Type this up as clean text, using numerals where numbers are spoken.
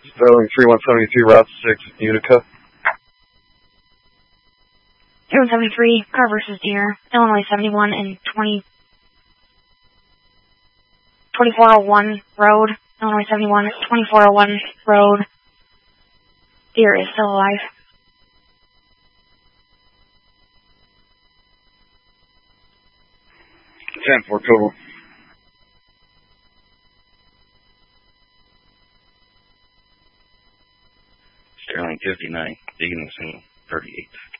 Sterling 3173, Route 6, Utica. 3173, car versus Deer, Illinois 71 and 2401 Road, Illinois 71, 2401 Road. Deer is still alive. 10-4 total. Sterling 59, digging the scene 38.